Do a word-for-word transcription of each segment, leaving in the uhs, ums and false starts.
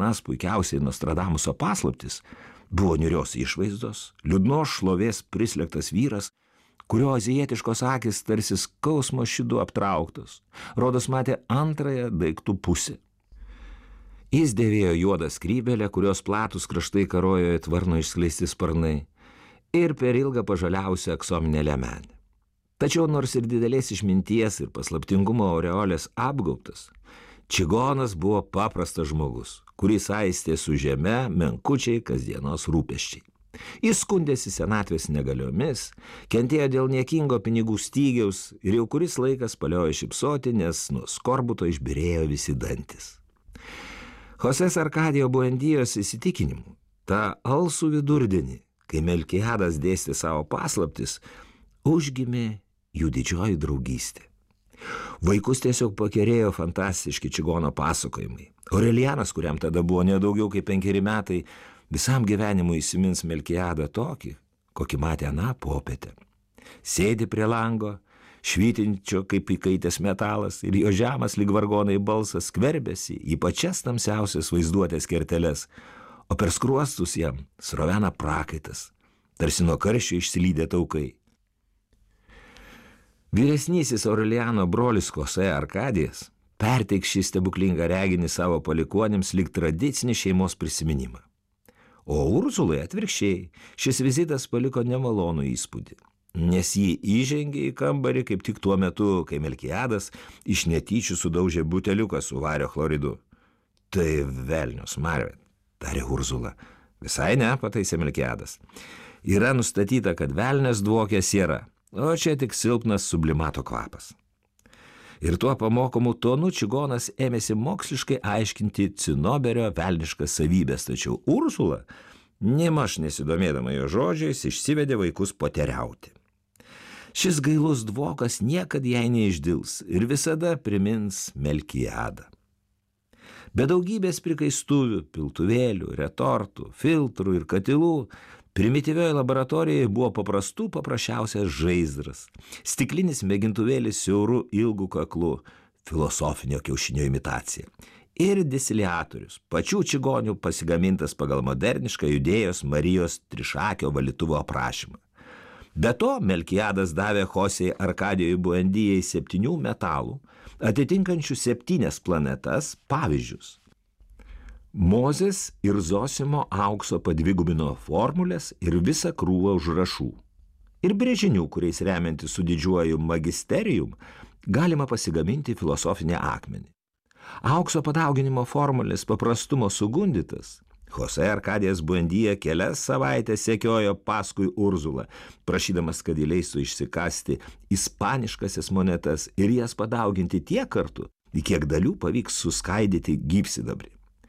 senas puikiausiai Nostradamuso paslaptis, buvo niūrios išvaizdos, liūdnos šlovės prislėgtas vyras, kurio azijietiškos akys tarsi skausmo šydu aptrauktos, rodos matė antrąją daiktų pusę. Jis dėvėjo juodą skrybelę, kurios platus kraštai karojo it varno išskleisti sparnai, ir per ilgą pažaliausią aksominę liemenę. Tačiau nors ir didelės išminties ir paslaptingumo aureolės apgaubtas, čigonas buvo paprastas žmogus, kuris saistė su žeme menkučiai kasdienos rūpesčiai. Jis skundėsi senatvės negaliomis, kentėjo dėl niekingo pinigų stygiaus ir jau kuris laikas paliojo šypsoti, nes nuo skorbuto išbyrėjo visi dantis. Chosės Arkadijo Buendijos įsitikinimu, tą alsų vidurdienį, kai Melkiadas dėstė savo paslaptis, užgimė jų didžioji draugystė. Vaikus tiesiog pakerėjo fantastiški čigono pasakojimai. Aurelianas, kuriam tada buvo nedaugiau kaip penkeri metai, visam gyvenimui įsimins Melkiadą tokį, kokį matė aną popietę. Sėdi prie lango, švytinčio kaip įkaitęs metalas, ir jo žemas lyg vargonai balsas skverbėsi į pačias tamsiausias vaizduotės kerteles, o per skruostus jam srovena prakaitas, tarsi nuo karščio išsilydė taukai. Vyresnysis Aureliano brolis Chosė Arkadijas perteiks šį stebuklingą reginį savo palikuonims lyg tradicinį šeimos prisiminimą. O Urzulai atvirkščiai šis vizitas paliko nemalonų įspūdį, nes jį įžengė į kambarį kaip tik tuo metu, kai Melkiadas iš netyčių sudaužė buteliuką su vario chloridu. Tai velnios marvė, tarė Urzula. Visai ne, pataisė Melkiadas. Yra nustatyta, kad velnias dvokia siera, o čia tik silpnas sublimato kvapas. Ir tuo pamokomu tonu čigonas ėmėsi moksliškai aiškinti cinoberio velniškas savybės, tačiau Urzula, nėmaž nesidomėdama jo žodžiais, išsivedė vaikus poteriauti. Šis gailus dvokas niekad jai neišdils ir visada primins Melkiadą. Be daugybės prikaistuvių, piltuvėlių, retortų, filtrų ir katilų, primityvioje laboratorijoje buvo paprastų paprasčiausias žaizdras, stiklinis mėgintuvėlis siauru ilgu kaklu, filosofinio kiaušinio imitacija, ir disiliatorius, pačių čigonių pasigamintas pagal modernišką Judėjos Marijos trišakio valytuvo aprašymą. Be to, Melkiadas davė Chosei Arkadijui Buendijai septynių metalų, atitinkančių septynias planetas, pavyzdžius. Mozės ir Zosimo aukso padvigubino formulės ir visą krūvą užrašų. Ir brėžinių, kuriais remiantis su didžiuoju magisterium, galima pasigaminti filosofinį akmenį. Aukso padauginimo formulės paprastumo sugundytas, Chosė Arkadijas Buendija kelias savaitės sekiojo paskui Urzulą, prašydamas, kad įleistų išsikasti ispaniškasias monetas ir jas padauginti tiek kartų, į kiek dalių pavyks suskaidyti gyvsidabrį.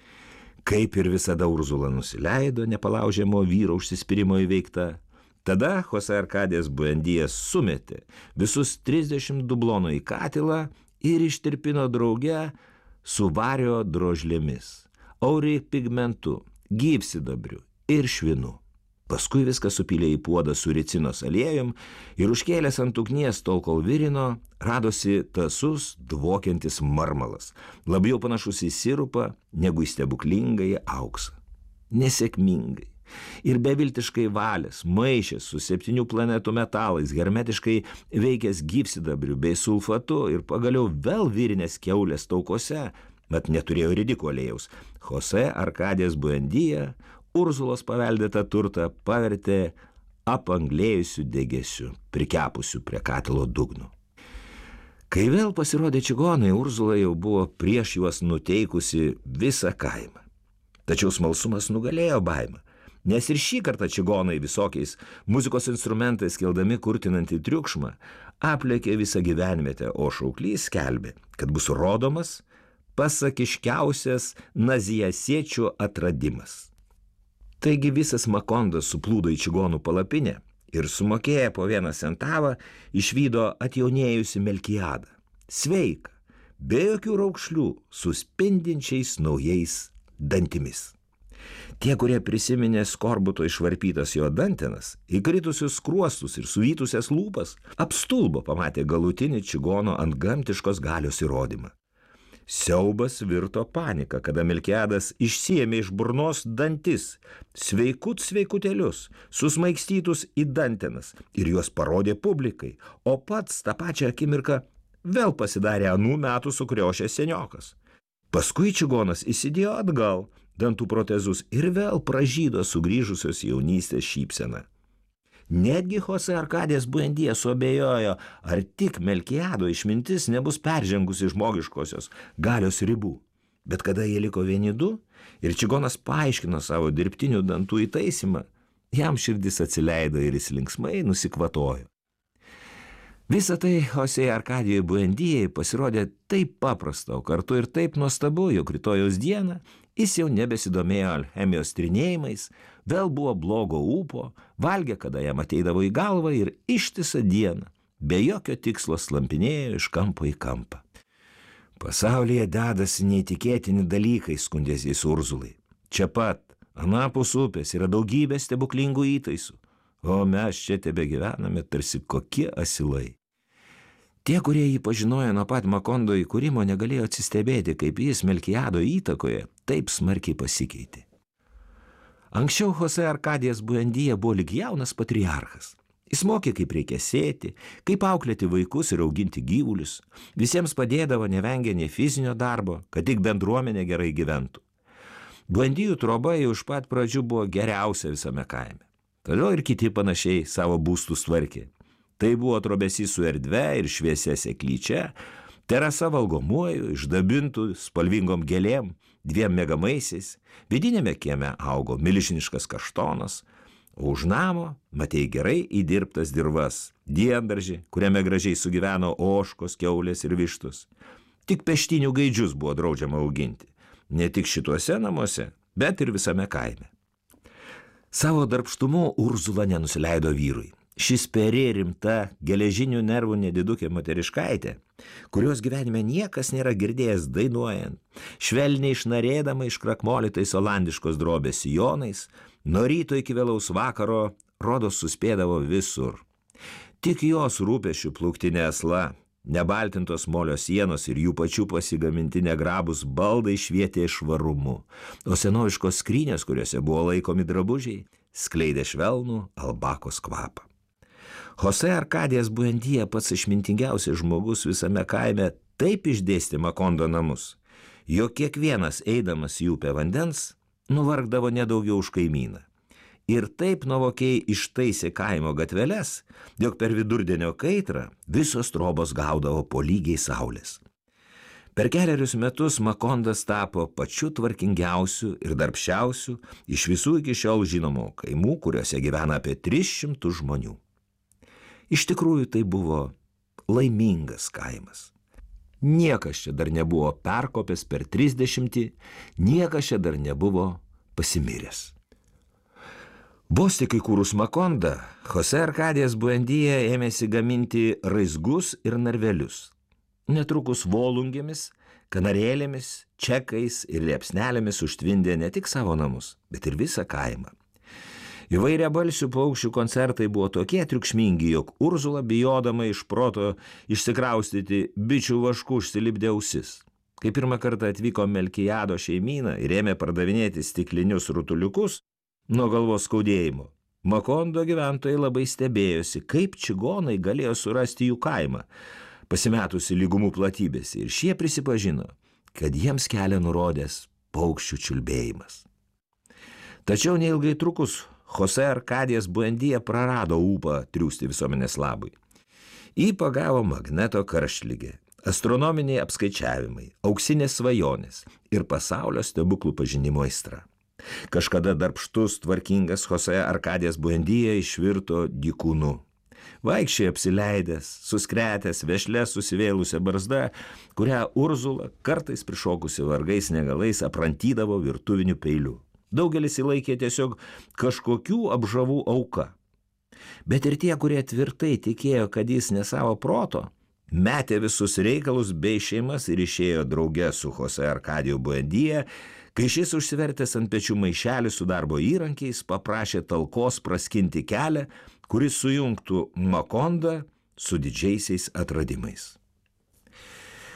Kaip ir visada Urzula nusileido nepalaužiamo vyro užsispyrimo įveikta, tada Chosė Arkadijas Buendijas sumetė visus trisdešimt dublonų į katilą ir ištirpino drauge su vario drožlėmis, auripigmentu, gyvsidabriu ir švinu. Paskui viską supylė į puodą su ricinos aliejum ir užkėlęs ant ugnies tol, kol virino, radosi tasus dvokiantis marmalas, labiau panašus į sirupą negu į stebuklingąjį auksą. Nesėkmingai ir beviltiškai valęs, maišęs su septynių planetų metalais, hermetiškai veikęs gyvsidabriu bei sulfatu ir pagaliau vėl virinės kiaulės taukose, mat neturėjo ridiko aliejaus, Chosė Arkadijas Buendija Urzulos paveldėtą turtą pavertė apanglėjusių degesių, prikepusių prie katilo dugno. Kai vėl pasirodė čigonai, Urzula jau buvo prieš juos nuteikusi visą kaimą. Tačiau smalsumas nugalėjo baimę, nes ir šį kartą čigonai visokiais muzikos instrumentais keldami kurtinantį triukšmą aplėkė visą gyvenvietę, o šauklys skelbė, kad bus rodomas pasakiškiausias nazijasiečių atradimas. Taigi visas Makondas suplūdo į čigonų palapinę ir sumokėję po vieną centavą išvydo atjaunėjusi Melkiadą. Sveika, be jokių raukšlių, su spindinčiais naujais dantimis. Tie, kurie prisiminė skorbuto išvarpytas jo dantenas, įkritusius skruostus ir suvytusias lūpas, apstulbo pamatė galutinį čigono antgamtiškos galios įrodymą. Siaubas virto panika, kada Melkiadas išsiėmė iš burnos dantis, sveikut sveikutėlius, susmaigstytus į dantenas ir juos parodė publikai, o pats tą pačią akimirką vėl pasidarė anų metų sukriošęs seniokas. Paskui čigonas įsidėjo atgal dantų protezus ir vėl pražydo sugrįžusios jaunystės šypseną. Netgi Chose Arkadijas Buendija suabejojo, ar tik Melkiado išmintis nebus peržengusi žmogiškosios galios ribų. Bet kada jie liko vieni du ir čigonas paaiškino savo dirbtinių dantų įtaisymą, jam širdis atsileido ir jis linksmai nusikvatojo. Visa tai Chose Arkadijui Buendijai pasirodė taip paprasta, o kartu ir taip nuostabu, jog rytojaus dieną jis jau nebesidomėjo alchemijos tyrinėjimais, vėl buvo blogo ūpo, valgė, kada jam ateidavo į galvą ir ištisą dieną, be jokio tikslo slampinėjo iš kampo į kampą. Pasaulyje dedasi neįtikėtini dalykai, skundėsi jis Urzulai. Čia pat, anapus upės, yra daugybė stebuklingų įtaisų, o mes čia tebe gyvename tarsi kokie asilai. Tie, kurie jį pažinojo nuo pat Makondo įkūrimo, negalėjo atsistebėti, kaip jis Melkiado įtakoje taip smarkiai pasikeitė. Anksčiau Chose Arkadijas Buendija buvo lyg jaunas patriarchas. Jis mokė, kaip reikia sėti, kaip auklėti vaikus ir auginti gyvulius. Visiems padėdavo, nevengė nei fizinio darbo, kad tik bendruomenė gerai gyventų. Buendijų troba jau iš pat pradžių buvo geriausia visame kaime. Toliau ir kiti panašiai savo būstus tvarkė. Tai buvo trobesys su erdve ir šviesia seklyčia, terasa valgomuoju, išdabintų spalvingom gėlėm, dviem mėgamaisiais, vidinėme kieme augo milžiniškas kaštonas, o už namo matei gerai įdirbtas dirvas, diendaržį, kuriame gražiai sugyveno ožkos, kiaulės ir vištus. Tik peštinių gaidžius buvo draudžiama auginti, ne tik šituose namuose, bet ir visame kaime. Savo darbštumu Urzula nenusileido vyrui. Šis peri rimta, geležinių nervų nedidukė moteriškaitė, kurios gyvenime niekas nėra girdėjęs dainuojant, švelniai išnarėdama iš krakmolytais olandiškos drobės sijonais, nuo ryto iki vėlaus vakaro rodos suspėdavo visur. Tik jos rūpesčių plūktinė asla, nebaltintos molio sienos ir jų pačių pasigaminti negrabus baldai švietė švarumu, o senoviškos skrynės, kuriuose buvo laikomi drabužiai, skleidė švelnų albakos kvapą. Chose Arkadijas Buendija, pats išmintingiausias žmogus visame kaime, taip išdėstė Makondo namus, jog kiekvienas eidamas į upę vandens nuvargdavo nedaugiau už kaimyną. Ir taip nuovokiai ištaisė kaimo gatveles, jog per vidurdienio kaitrą visos trobos gaudavo po lygiai saulės. Per keliarius metus Makondas tapo pačiu tvarkingiausiu ir darbščiausiu iš visų iki šiol žinomų kaimų, kuriuose gyvena apie tris šimtus žmonių. Iš tikrųjų tai buvo laimingas kaimas. Niekas čia dar nebuvo perkopęs per trisdešimtį, niekas čia dar nebuvo pasimiręs. Vos tik įkūrus Makondą, Chose Arkadijas Buendija ėmėsi gaminti raizgus ir narvelius. Netrukus volungėmis, kanarėlėmis, čekais ir liepsnelėmis užtvindė ne tik savo namus, bet ir visą kaimą. Įvairiabalsių paukščių koncertai buvo tokie triukšmingi, jog Urzula, bijodama iš proto išsikraustyti, bičių vašku užsilipdė ausis. Kai pirmą kartą atvyko Melkiado šeimyna ir ėmė pardavinėti stiklinius rutuliukus nuo galvos skaudėjimo, Makondo gyventojai labai stebėjosi, kaip čigonai galėjo surasti jų kaimą, pasimetusi lygumų platybėse, ir šie prisipažino, kad jiems kelią nurodęs paukščių čiulbėjimas. Tačiau neilgai trukus Chose Arkadijas Buendija prarado ūpą triūsti visuomenės labui. Jį pagavo magneto karštligė, astronominiai apskaičiavimai, auksinės svajonės ir pasaulio stebuklų pažinimo aistra. Kažkada darbštus, tvarkingas Chose Arkadijas Buendija išvirto dykūnu. Vaikščiai apsileidęs, suskretęs, vešle susivėlusią barzdą, kurią Urzula, kartais prišokusi vargais negalais, aprantydavo virtuviniu peiliu. Daugelis įlaikė tiesiog kažkokių apžavų auka. Bet ir tie, kurie tvirtai tikėjo, kad jis ne savo proto, metė visus reikalus bei šeimas ir išėjo drauge su Chose Arkadiju Buendija, kai šis užsivertęs ant pečių maišelį su darbo įrankiais paprašė talkos praskinti kelią, kuris sujungtų Makondą su didžiaisiais atradimais.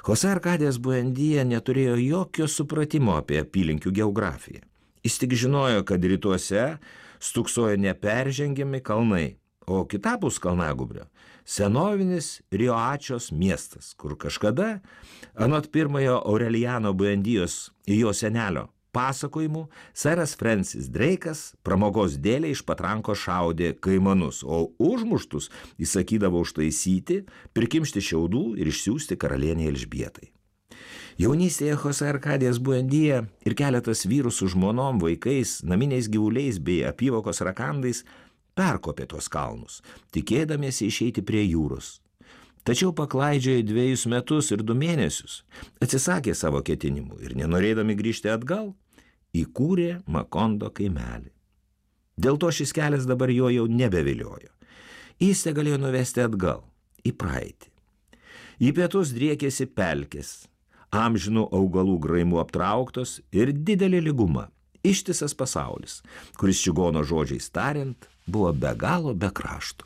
Jose Arkadijas Buendija neturėjo jokio supratimo apie apylinkių geografiją. Jis tik žinojo, kad rytuose stūksojo neperžengiami kalnai, o kitapus Kalnagūbrio senovinis Rioačios miestas, kur kažkada, anot pirmojo Aureliano Buendijos ir jo senelio pasakojimų, seras Francis Drake'as pramogos dėlei iš patranko šaudė kaimanus, o užmuštus įsakydavo užtaisyti, prikimšti šiaudų ir išsiųsti karalienei Elžbietai. Jaunystėje Jose Arkadijas Buendija ir keletas vyrų su žmonom, vaikais, naminiais gyvuliais bei apyvokos rakandais perkopė tuos kalnus, tikėdamiesi išeiti prie jūros. Tačiau paklaidžiojo dviejus metus ir du mėnesius, atsisakė savo ketinimų ir nenorėdami grįžti atgal, įkūrė Makondo kaimelį. Dėl to šis kelias dabar jo jau nebeviliojo. Jis tegalėjo nuvesti atgal, į praeitį. Į pietus driekėsi pelkės, amžinų augalų graimų aptrauktos ir didelė lyguma, ištisas pasaulis, kuris čigono žodžiais tariant buvo be galo be krašto.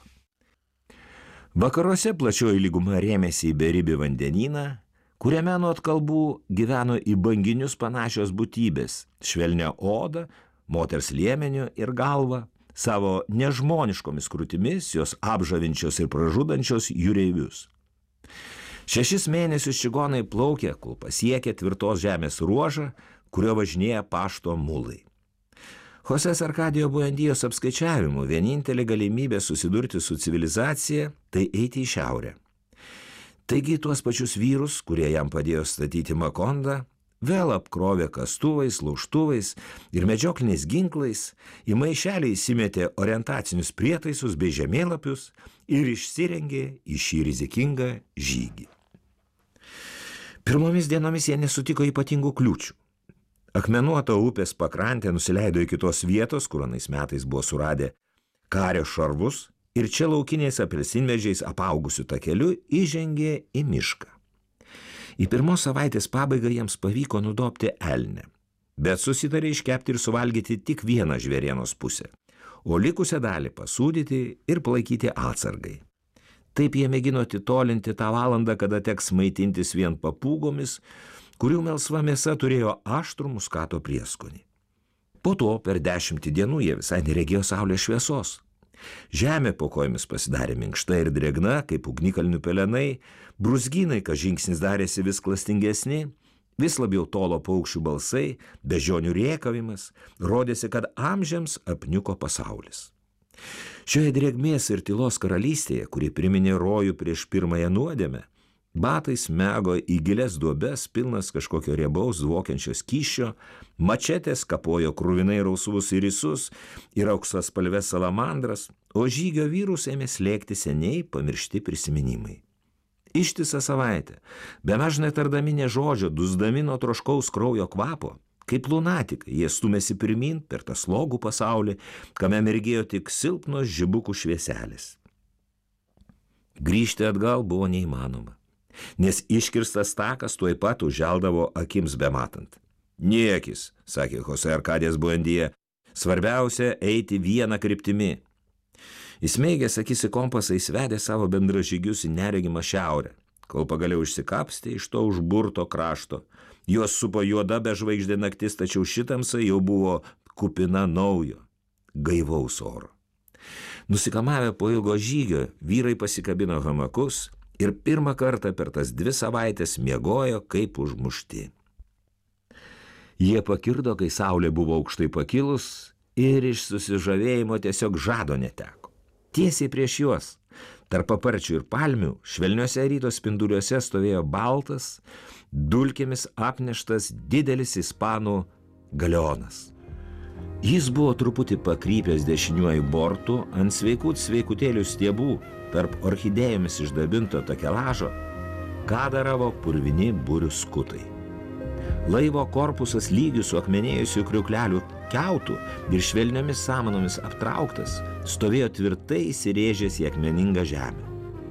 Vakaruose plačioji lyguma rėmėsi į beribį vandenyną, kuriame nuo atkalbų gyveno į banginius panašios būtybės, švelnią odą, moters liemeniu ir galvą, savo nežmoniškomis krūtimis, jos apžavinčios ir pražudančios jūreivius. Šešis mėnesius čigonai plaukė, kol pasiekė tvirtos žemės ruožą, kurio važinėja pašto mulai. Jose Arkadijo Buendijos apskaičiavimu vienintelė galimybė susidurti su civilizacija – tai eiti į šiaurę. Taigi tuos pačius vyrus, kurie jam padėjo statyti Makondą, vėl apkrovė kastuvais, laužtuvais ir medžiokliniais ginklais, į maišelį įsimetė orientacinius prietaisus bei žemėlapius ir išsirengė į šį rizikingą žygį. Pirmomis dienomis jie nesutiko ypatingų kliūčių. Akmenuota upės pakrantė nusileido iki tos vietos, kur anais metais buvo suradę kario šarvus ir čia laukiniais apelsinmedžiais apaugusių takeliu įžengė į mišką. Į pirmos savaitės pabaigą jiems pavyko nudobti elnę, bet susitarė iškepti ir suvalgyti tik vieną žvėrienos pusę, o likusią dalį pasūdyti ir palaikyti atsargai. Taip jie mėgino atitolinti tą valandą, kada teks maitintis vien papūgomis, kurių melsva mėsa turėjo aštrų muskato prieskonį. Po to per dešimtį dienų jie visai neregėjo saulės šviesos. Žemė po kojomis pasidarė minkšta ir drėgna, kaip ugnikalnių pelenai, brūzgynai, kad žingsnis darėsi vis klastingesni, vis labiau tolo paukščių balsai, beždžionių rėkavimas, rodėsi, kad amžiams apniuko pasaulis. Šioje drėgmės ir tylos karalystėje, kuri priminė rojų prieš pirmąją nuodėmę, batai smego į gilias duobes pilnas kažkokio riebaus dvokiančio skysčio, mačetės kapojo kruvinai rausvus irisus ir auksas spalves salamandras, o žygio vyrus ėmė slėgti seniai pamiršti prisiminimai. Ištisą savaitę, bemaž netardami nė žodžio, dusdami nuo troškaus kraujo kvapo, kaip lunatikai, jie stumėsi pirmin per tą slogų pasaulį, kame mirgėjo tik silpnos žibukų švieselės. Grįžti atgal buvo neįmanoma, nes iškirstas takas tuoj pat užželdavo akims bematant. Niekis, sakė Jose Arkadijas Buendija, svarbiausia eiti vieną kryptimi. Įsmeigęs akis į kompasą įsvedė savo bendražygius į neregimą šiaurę, kol pagaliau išsikapstė iš to užburto krašto. Juos supo juoda bežvaigždė naktis, tačiau šitamsa jau buvo kupina naujo, gaivaus oro. Nusikamavę po ilgo žygio, vyrai pasikabino hamakus ir pirmą kartą per tas dvi savaitės miegojo kaip užmušti. Jie pakirdo, kai saulė buvo aukštai pakilus ir iš susižavėjimo tiesiog žado neteko. Tiesiai prieš juos, tarp paparčių ir palmių, švelniuose ryto spinduliuose stovėjo baltas, dulkėmis apneštas didelis ispanų galeonas. Jis buvo truputį pakrypęs dešiniuoju bortu ant sveikut sveikutėlių stiebų, tarp orchidėjomis išdabinto takelažo, kadaravo purvini burių skutai. Laivo korpusas lygių su akmenėjusių kriuklelių kiautų ir švelniomis samanomis aptrauktas, stovėjo tvirtai įsirėžęs į akmeningą žemę.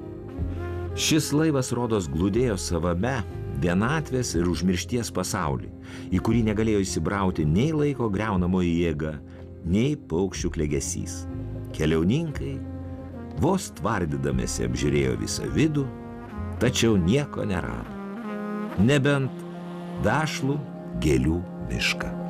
Šis laivas rodos glūdėjo savame vienatvės ir užmiršties pasaulį, į kurį negalėjo įsibrauti nei laiko griaunamoji jėga, nei paukščių klegesys. Keliauninkai vos tvardydamėsi apžiūrėjo visą vidų, tačiau nieko nerado. nebent dašlų gėlių mišką.